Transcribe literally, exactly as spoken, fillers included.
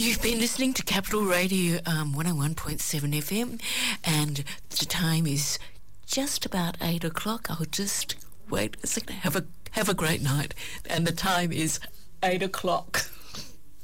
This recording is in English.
You've been listening to Capital Radio um, one oh one point seven F M, and the time is just about eight o'clock. I'll just wait a second. Have a have a great night, and the time is eight o'clock.